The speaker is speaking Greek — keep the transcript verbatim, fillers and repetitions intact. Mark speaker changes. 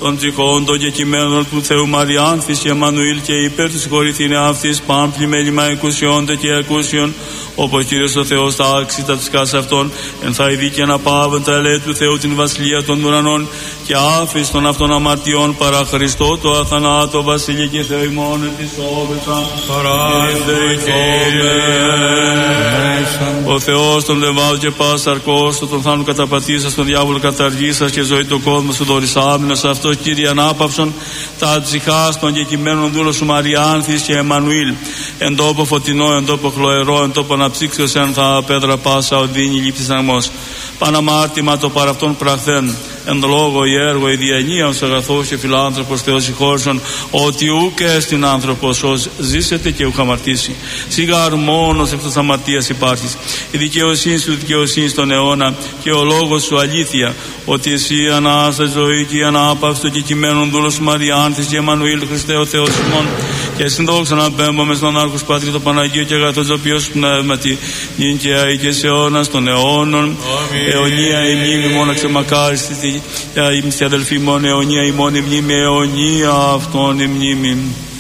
Speaker 1: των ψυχών των κεκειμένων του Θεού Μαριάνθης και Εμμανουήλ και υπέρ του συγχωρηθήνε αυτής πάμπλη με λιμά εκουσιών και ακούσιων, όπως Κύριος ο Θεός τα άξι τα ψυχάς αυτών, εν θα ειδεί και αναπαύουν τα ελέη του Θεού την βασιλεία των ουρανών και άφης των αυτών αμαρτιών παρά Χριστό το αθανάτο βασιλεί και Θεό ημών της όβεσα ο Θεός τον λεβάδου και πας αρκός τον θάνου καταπατήσας τον διάβολο καταργήσας και ζωή του κόσμου σου δωρησάμενος αυτός Κύριε ανάπαυσον τα ψυχάς των κεκειμένων δούλων σου Μαριάνθης και Εμμανουήλ εν τόπο φωτεινό, εν τόπο χλωερό, εν τόπο αναψύξεως εν θα πέδρα πάσα οδύνη λήψης αγμός παναμάρτημα το παρ' αυτόν πραχθέν εν λόγω η έργο η διανοίαν αγαθός και φιλάνθρωπος Θεός συγχώρησον ότι ούκ έστιν άνθρωπος ως ζήσετε και ούκ αμαρτήσει σιγάρ μόνος εκτός αμαρτίας υπάρχεις η δικαιοσύνη σου δικαιοσύνη στον αιώνα και ο λόγος σου αλήθεια ότι εσύ ανάσα ζωή και ανάπαυση των κεκειμένων δούλων σου Μαριάνθης και Εμμανουήλ Χριστέ ο Θεός ημών και συνδόξα να πέμπαμε στον Άρχος Πατρί το Παναγίο και αγαθός ο οποίος πνεύματι νυν και αεί και σε αιώνας των αιώνων αιωνία η μνήμη μόνο ξεμακάριστη η αδελφή μόνο αιωνία η μόνη μνήμη αιωνία αυτόν η μνήμη.